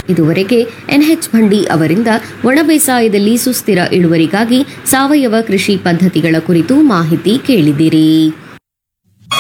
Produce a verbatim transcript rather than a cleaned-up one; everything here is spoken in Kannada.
ಇದುವರೆಗೆ ಎನ್ಎಚ್ ಭಂಡಿ ಅವರಿಂದ ಒಣ ಬೇಸಾಯದಲ್ಲಿ ಸುಸ್ಥಿರ ಇಳುವರಿಗಾಗಿ ಸಾವಯವ ಕೃಷಿ ಪದ್ಧತಿಗಳ ಕುರಿತು ಮಾಹಿತಿ ಕೇಳಿದಿರಿ.